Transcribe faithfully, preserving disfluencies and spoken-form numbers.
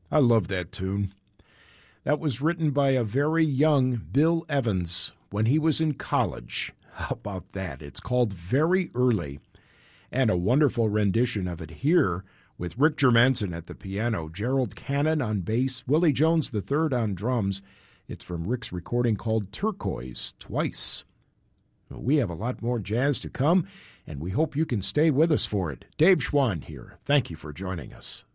I love that tune. That was written by a very young Bill Evans when he was in college. How about that? It's called Very Early, and a wonderful rendition of it here with Rick Germanson at the piano, Gerald Cannon on bass, Willie Jones the third on drums. It's from Rick's recording called Turquoise Twice. We have a lot more jazz to come, and we hope you can stay with us for it. Dave Schwann here. Thank you for joining us.